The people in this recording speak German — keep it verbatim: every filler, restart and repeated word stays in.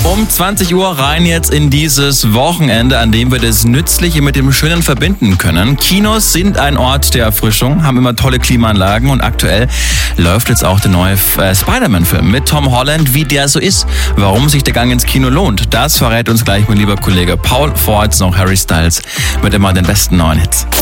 Um zwanzig Uhr rein jetzt in dieses Wochenende, an dem wir das Nützliche mit dem Schönen verbinden können. Kinos sind ein Ort der Erfrischung, haben immer tolle Klimaanlagen und aktuell läuft jetzt auch der neue äh, Spider-Man-Film mit Tom Holland, wie der so ist. Warum sich der Gang ins Kino lohnt, das verrät uns gleich mein lieber Kollege Paul. Vor jetzt noch Harry Styles mit immer den besten neuen Hits.